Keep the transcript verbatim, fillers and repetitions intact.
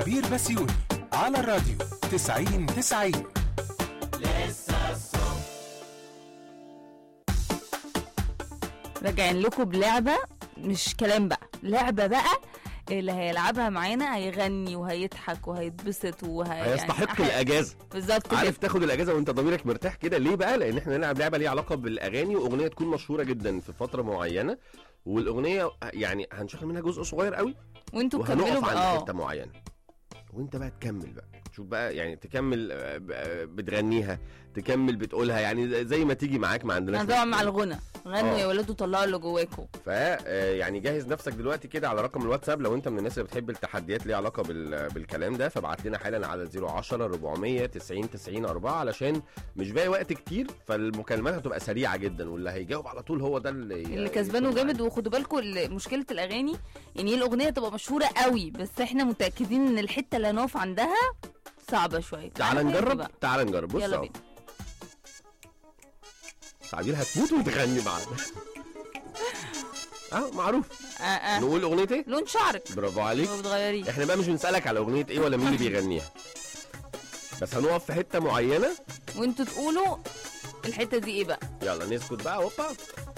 عبير بسيوني على الراديو تسعين تسعين. راجعين لكم بلعبة مش كلام بقى، لعبة بقى اللي هيلعبها معانا هيغني وهيضحك وهيتبسط وهي هيستحق يعني الاجازه. بالظبط عارف كده. تاخد الاجازه وانت ضميرك مرتاح كده. ليه بقى؟ لان احنا نلعب لعبه ليها علاقه بالاغاني، واغنيه تكون مشهوره جدا في فتره معينه، والاغنيه يعني هنشغل منها جزء صغير قوي وانتوا تكملوا وهنقف عند بقى حته معينه، وانت بقى تكمل بقى. شوف بقى يعني تكمل آه، ب- آه، بتغنيها، تكمل بتقولها، يعني زي ما تيجي معاك. ما عندناش انا طبعا مع الغنى. غنوا آه. يا ولاد وطلعوا اللي جواكم. ف آه، يعني جهز نفسك دلوقتي كده على رقم الواتساب لو انت من الناس اللي بتحب التحديات ليها علاقه بال... بالكلام ده. فابعت لنا حالا على صفر عشرة أربعمية تسعين تسعين أربعة علشان مش باقي وقت كتير، فالمكالمات هتبقى سريعه جدا، واللي هيجاوب على طول هو ده اللي اللي كسبانه جامد. وخدوا بالكم مشكله الاغاني، يعني الاغنيه تبقى مشهوره قوي بس احنا متاكدين ان الحته اللي هنقف عندها صعبه شويه. تعال نجرب تعال نجرب. بص يلا اهو بينا. عبير هتموت وتغني معانا. اه معروف. آه آه. نقول اغنيه ايه؟ لون شعرك برافو عليك. ما بتغيريه. احنا بقى مش بنسالك على اغنيه ايه ولا مين اللي بيغنيها، بس هنقف في حته معينه وانتوا تقولوا الحته دي ايه بقى. يلا نسكت بقى. هوبا